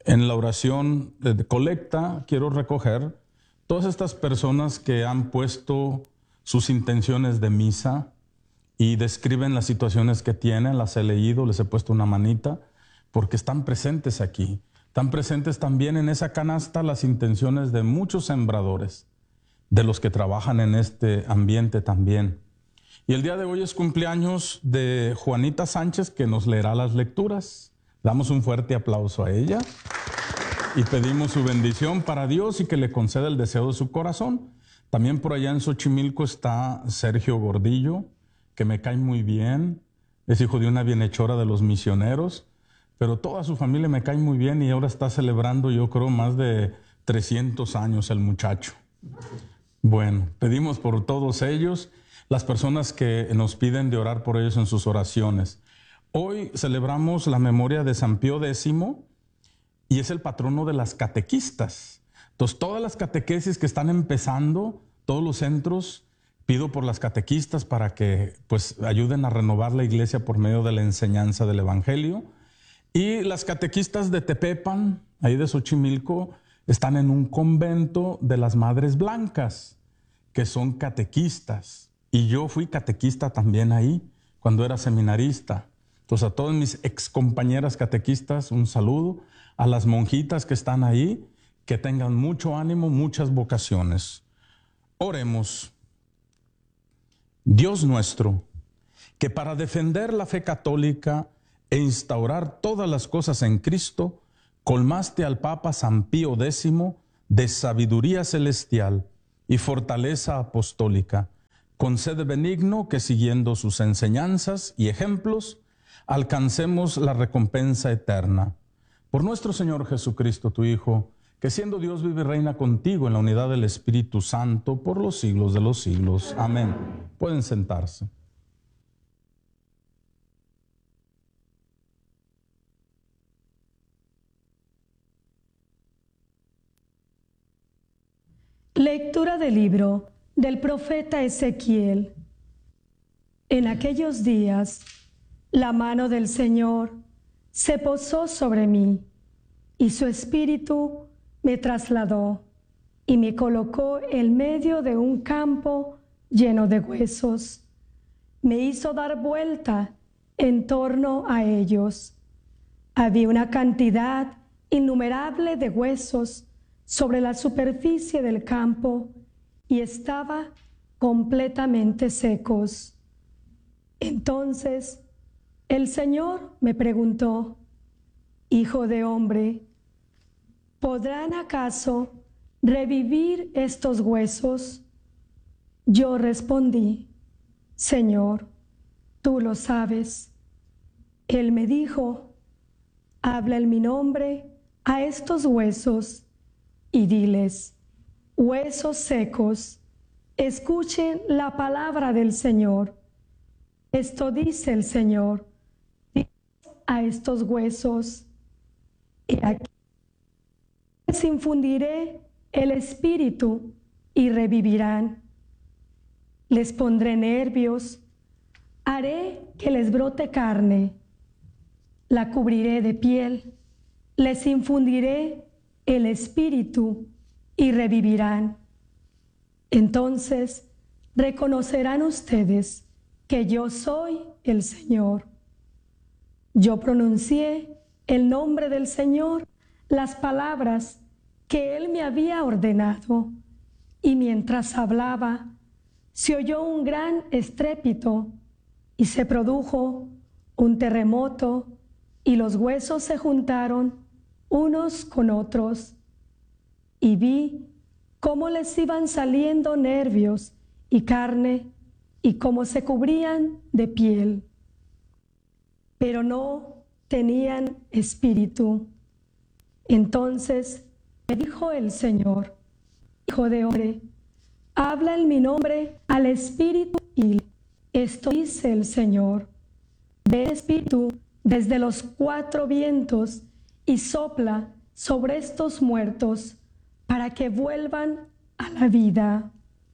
En la oración de colecta quiero recoger todas estas personas que han puesto sus intenciones de misa y describen las situaciones que tienen, las he leído, les he puesto una manita, porque están presentes aquí. Están presentes también en esa canasta las intenciones de muchos sembradores, de los que trabajan en este ambiente también. Y el día de hoy es cumpleaños de Juanita Sánchez, que nos leerá las lecturas. Damos un fuerte aplauso a ella y pedimos su bendición para Dios y que le conceda el deseo de su corazón. También por allá en Xochimilco está Sergio Gordillo, que me cae muy bien, es hijo de una bienhechora de los misioneros, pero toda su familia me cae muy bien y ahora está celebrando, yo creo, más de 300 años el muchacho. Bueno, pedimos por todos ellos, las personas que nos piden de orar por ellos en sus oraciones. Hoy celebramos la memoria de San Pío X y es el patrono de las catequistas. Entonces, todas las catequesis que están empezando, todos los centros, pido por las catequistas para que pues ayuden a renovar la iglesia por medio de la enseñanza del Evangelio. Y las catequistas de Tepepan, ahí de Xochimilco, están en un convento de las Madres Blancas, que son catequistas. Y yo fui catequista también ahí, cuando era seminarista. Entonces, a todas mis excompañeras catequistas, un saludo. A las monjitas que están ahí, que tengan mucho ánimo, muchas vocaciones. Oremos. Dios nuestro, que para defender la fe católica e instaurar todas las cosas en Cristo, colmaste al Papa San Pío X de sabiduría celestial y fortaleza apostólica. Concede benigno que siguiendo sus enseñanzas y ejemplos, alcancemos la recompensa eterna. Por nuestro Señor Jesucristo, tu Hijo, que siendo Dios vive y reina contigo en la unidad del Espíritu Santo por los siglos de los siglos. Amén. Pueden sentarse. Lectura del libro del profeta Ezequiel. En aquellos días, la mano del Señor se posó sobre mí, y su espíritu me trasladó y me colocó en medio de un campo lleno de huesos. Me hizo dar vuelta en torno a ellos. Había una cantidad innumerable de huesos sobre la superficie del campo y estaban completamente secos. Entonces el Señor me preguntó: Hijo de hombre, ¿podrán acaso revivir estos huesos? Yo respondí: Señor, tú lo sabes. Él me dijo: habla en mi nombre a estos huesos y diles: huesos secos, escuchen la palabra del Señor. Esto dice el Señor a estos huesos: y aquí les infundiré el espíritu y revivirán. Les pondré nervios, haré que les brote carne, la cubriré de piel, les infundiré el espíritu y revivirán. Entonces reconocerán ustedes que yo soy el Señor. Yo pronuncié el nombre del Señor, las palabras que Él me había ordenado, y mientras hablaba, se oyó un gran estrépito y se produjo un terremoto y los huesos se juntaron unos con otros. Y vi cómo les iban saliendo nervios y carne y cómo se cubrían de piel, pero no tenían espíritu. Entonces me dijo el Señor: Hijo de hombre, habla en mi nombre al espíritu y esto dice el Señor: ve espíritu desde los 4 vientos y sopla sobre estos muertos para que vuelvan a la vida.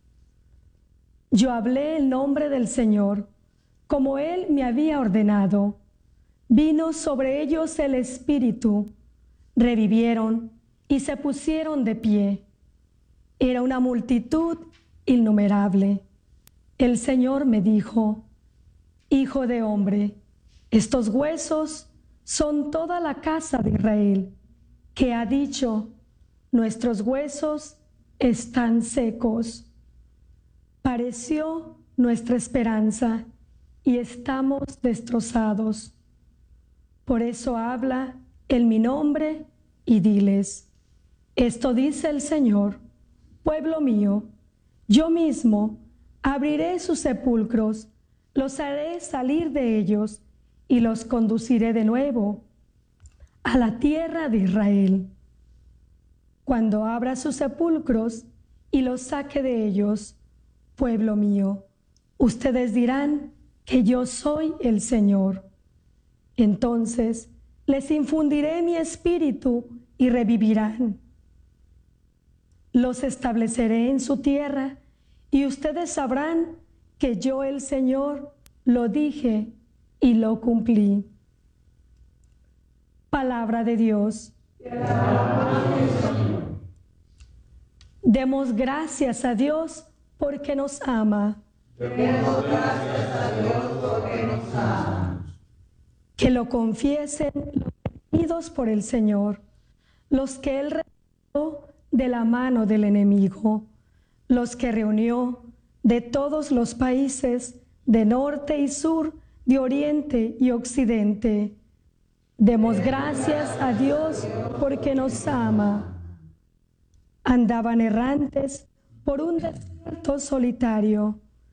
Yo hablé el nombre del Señor, como Él me había ordenado. Vino sobre ellos el Espíritu, revivieron y se pusieron de pie. Era una multitud innumerable. El Señor me dijo: Hijo de hombre, estos huesos son toda la casa de Israel, que ha dicho: nuestros huesos están secos. Pareció nuestra esperanza y estamos destrozados. Por eso habla en mi nombre y diles: esto dice el Señor, pueblo mío, yo mismo abriré sus sepulcros, los haré salir de ellos y los conduciré de nuevo a la tierra de Israel. Cuando abra sus sepulcros y los saque de ellos, pueblo mío, ustedes dirán que yo soy el Señor. Entonces les infundiré mi espíritu y revivirán. Los estableceré en su tierra y ustedes sabrán que yo, el Señor, lo dije y lo cumplí. Palabra de Dios. Demos gracias a Dios porque nos ama. Demos gracias a Dios porque nos ama. Que lo confiesen los redimidos por el Señor, los que Él rescató de la mano del enemigo, los que reunió de todos los países, de norte y sur, de oriente y occidente. Demos gracias a Dios porque nos ama. Andaban errantes por un desierto solitario